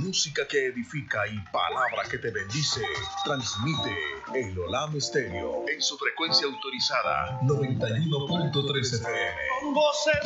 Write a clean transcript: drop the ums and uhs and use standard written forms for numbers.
música que edifica y palabra que te bendice. Transmite el Olam Estéreo en su frecuencia autorizada 91.3 FM. Con voces